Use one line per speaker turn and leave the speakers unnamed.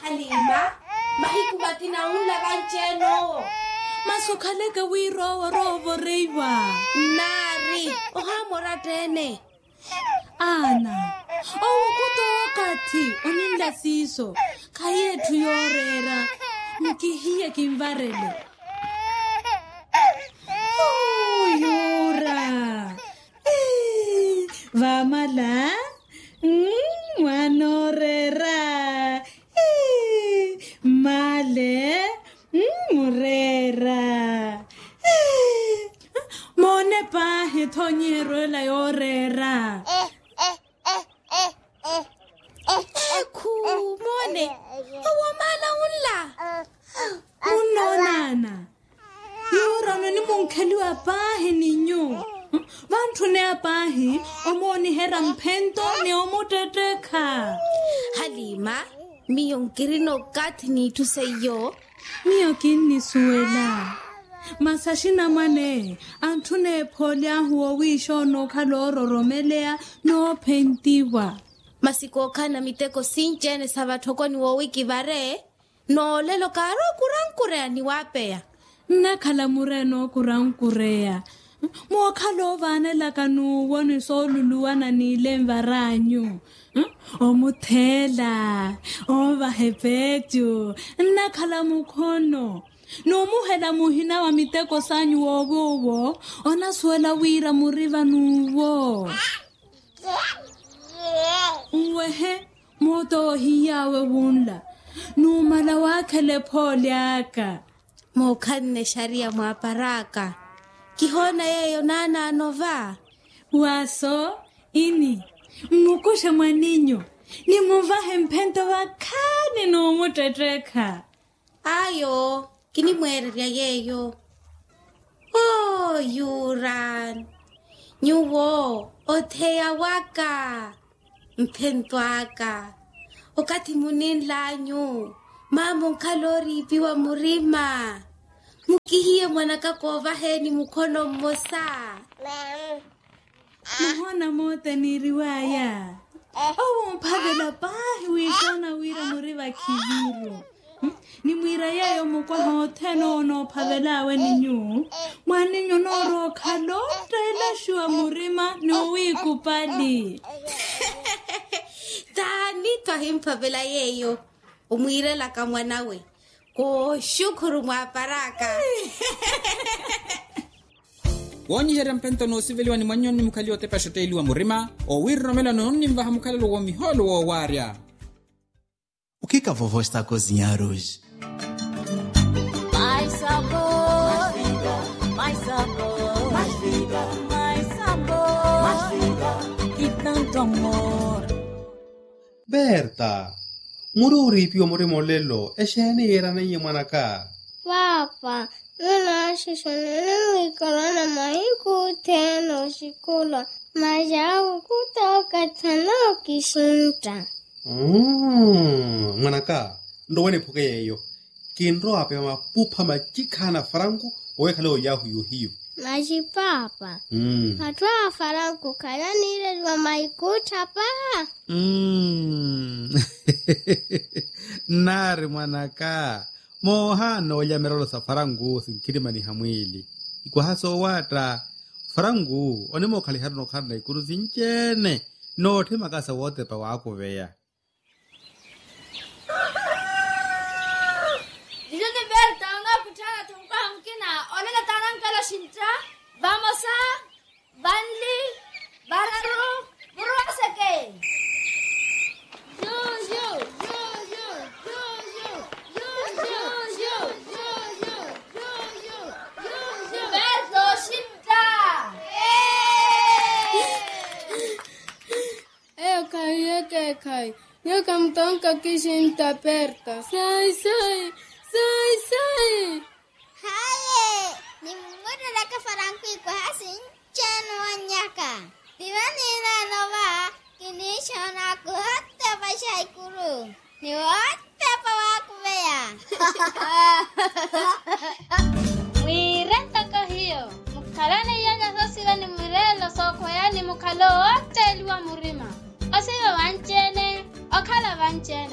Halima, mahikuba tinaunla kanjeno.
Masukhaleka wirovo reiwa.
Nari, ohamora tene.
Ana, wakati oninla siso. Kaya tuyorera. Mkihiya kimvarele. Yura. Vamala. Wanorera. Male. Murera. Mone pa hitonyero la yorera.
Mone. Awamala unla.
Unonana. Yura no ni munkeli wa pahi ninyo. Vantu ne apahi omoni hera mpento ne omoteteka.
Halima, miyonkirino katni tuseyo.
Miyokini suela. Masashina mane antune polia huo wisho no kaloro romelea no pentiwa.
Masiko kana miteko sinjene sabatoko ni wiki vare. No lelo karo kurankurea ni wapea.
Nakhala mureno kurankurea. Mokhalo vana la kanu woni so luluana ni lemvaranyu. Omuthela, ovahepetyo, nakhala mukhono. No muhela muhina wa miteko sanyu wowo, ona suela wira muriva nuwo. Uwehe, moto hiyawe wunla. Numala wakele poliaka.
Mokhane sharia mwaparaka. Kihona yeyo nana anova.
Waso, ini. Mukusha mwaninyo. Ni muvahe mpento wakani no muteteka.
Ayo, kini mwereria yeyo. Oh, Yuran. Nyuwo, otea waka. Mpento waka. Okati muninla nyu. Mamu kalori piwa murima. Mukihiye mwanakakova heni mukono mmosa.
Muhona mote ni riwaya. Owo mpavela pahi wishona wira muriva kiviro. Ni mwira yayo mukwa hoteno no pavelawe ninyu. Mwaninyo noro kalota ila shua murima no wikupali.
Tani twahimpavela yeyo. Umwire laka mwanawe. Ko shukuru mwaparaka.
Wonyi hera mpento no siveliwa ni manyoni mukali o tepa shoteli wa murima o wirromela no ni mvaha mukali lo miholo wa waria.
O que a vovó está a cozinhar hoje?
Mais sabor, mais vida, mais sabor, mais vida, mais sabor, mais vida e tanto amor.
Berta, mururi pio murimolelo, eshene era na yemanaka.
Papa, nuna shishonene mikorona mahiku teno shikula, majawu kutoka tano kishinta.
Manaka, ndo wene puke yeyo. Kinro ape mapupa majikana farangu, owekale o yahu yuhiyo.
Maji papa. Hatua farangu kaya nile wa maikuta pa.
Nari manaka. Mohano ya merolo sa farangu sinkirima ni hamwili. Ikwa haso wata. Farangu, onemo kaliharo no karna ikuru zinchene. No te makasa wote pa wako veya.
Berta, una kuchana tumka mkina. Onena tanankala shintra. Vamos a Banli, Bararu, Buruaseke. Yo. Berto, shintra.
Kai. Yo kamtonka kishinta Berta. Sai.
Haye, ni mmoja laka farangu iko hasin chano wanyaka. Diwani na nova, kinisho na kuhata basha ikuru. Ni wote pa wakubea.
Mwirenta kahiyo. Mukalane yanya sosiga ni mwirelo soko yani mukalo wote liwa murima. Osiga wanchene, okala wanchene.